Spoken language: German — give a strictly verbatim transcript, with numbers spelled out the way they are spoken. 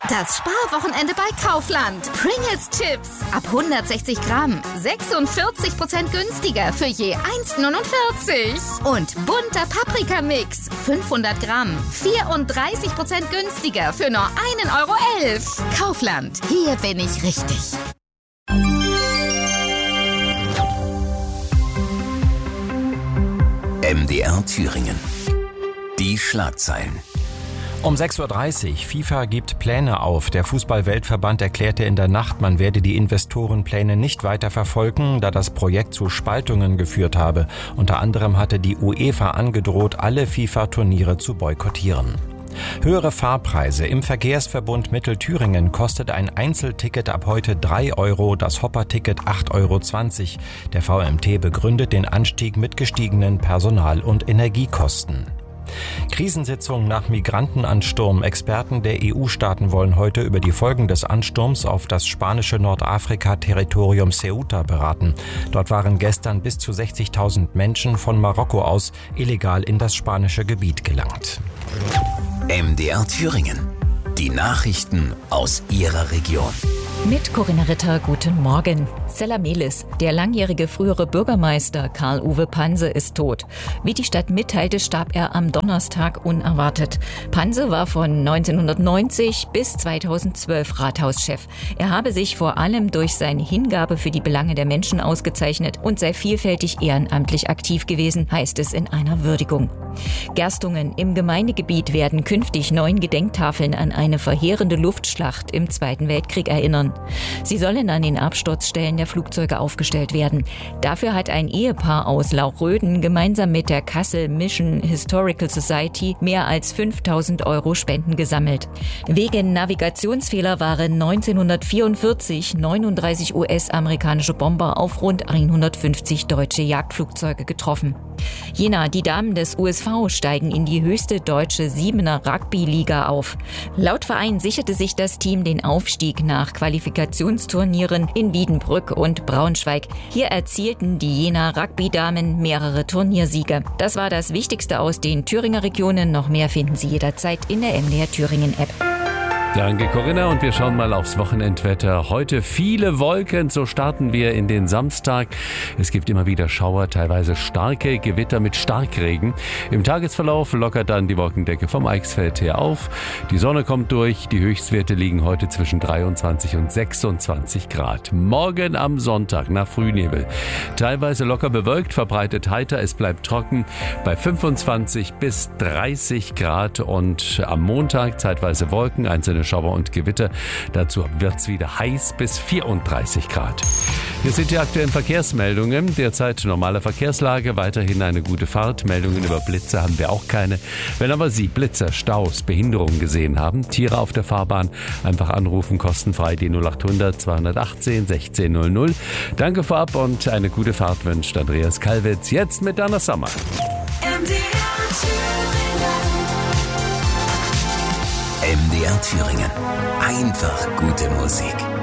Das Sparwochenende bei Kaufland. Pringles Chips ab hundertsechzig Gramm. sechsundvierzig Prozent günstiger für je eins neunundvierzig. Und bunter Paprikamix. fünfhundert Gramm. vierunddreißig Prozent günstiger für nur ein Euro elf. Kaufland. Hier bin ich richtig. M D R Thüringen. Die Schlagzeilen. Um sechs Uhr dreißig. FIFA gibt Pläne auf. Der Fußball-Weltverband erklärte in der Nacht, man werde die Investorenpläne nicht weiter verfolgen, da das Projekt zu Spaltungen geführt habe. Unter anderem hatte die UEFA angedroht, alle FIFA-Turniere zu boykottieren. Höhere Fahrpreise. Im Verkehrsverbund Mittelthüringen kostet ein Einzelticket ab heute drei Euro, das Hopper-Ticket acht Euro zwanzig. Der V M T begründet den Anstieg mit gestiegenen Personal- und Energiekosten. Krisensitzung nach Migrantenansturm. Experten der E U-Staaten wollen heute über die Folgen des Ansturms auf das spanische Nordafrika-Territorium Ceuta beraten. Dort waren gestern bis zu sechzigtausend Menschen von Marokko aus illegal in das spanische Gebiet gelangt. M D R Thüringen. Die Nachrichten aus Ihrer Region. Mit Corinna Ritter, guten Morgen. Zella-Mehlis, der langjährige frühere Bürgermeister Karl-Uwe Panse, ist tot. Wie die Stadt mitteilte, starb er am Donnerstag unerwartet. Panse war von neunzehnhundertneunzig bis zweitausendzwölf Rathauschef. Er habe sich vor allem durch seine Hingabe für die Belange der Menschen ausgezeichnet und sei vielfältig ehrenamtlich aktiv gewesen, heißt es in einer Würdigung. Gerstungen. Im Gemeindegebiet werden künftig neun Gedenktafeln an eine verheerende Luftschlacht im Zweiten Weltkrieg erinnern. Sie sollen an den Absturzstellen der Flugzeuge aufgestellt werden. Dafür hat ein Ehepaar aus Lauchröden gemeinsam mit der Kassel Mission Historical Society mehr als fünftausend Euro Spenden gesammelt. Wegen Navigationsfehler waren neunzehnhundertvierundvierzig neununddreißig U S-amerikanische Bomber auf rund hundertfünfzig deutsche Jagdflugzeuge getroffen. Jena, die Damen des U S V steigen in die höchste deutsche Siebener Rugby-Liga auf. Laut Verein sicherte sich das Team den Aufstieg nach Qualifikationsturnieren in Wiedenbrück und Braunschweig. Hier erzielten die Jena Rugby-Damen mehrere Turniersiege. Das war das Wichtigste aus den Thüringer Regionen. Noch mehr finden Sie jederzeit in der M D R Thüringen-App. Danke, Corinna. Und wir schauen mal aufs Wochenendwetter. Heute viele Wolken, so starten wir in den Samstag. Es gibt immer wieder Schauer, teilweise starke Gewitter mit Starkregen. Im Tagesverlauf lockert dann die Wolkendecke vom Eichsfeld her auf. Die Sonne kommt durch. Die Höchstwerte liegen heute zwischen dreiundzwanzig und sechsundzwanzig Grad. Morgen am Sonntag nach Frühnebel. Teilweise locker bewölkt, verbreitet heiter. Es bleibt trocken bei fünfundzwanzig bis dreißig Grad. Und am Montag zeitweise Wolken, einzelne Schauer und Gewitter. Dazu wird's wieder heiß bis vierunddreißig Grad. Hier sind die aktuellen Verkehrsmeldungen. Derzeit normale Verkehrslage, weiterhin eine gute Fahrt. Meldungen über Blitze haben wir auch keine. Wenn aber Sie Blitzer, Staus, Behinderungen gesehen haben, Tiere auf der Fahrbahn, einfach anrufen, kostenfrei die null acht hundert zweihundertachtzehn sechzehn null null. Danke vorab und eine gute Fahrt wünscht Andreas Kalwitz. Jetzt mit Dana Sommer. M D R Thüringen. Einfach gute Musik.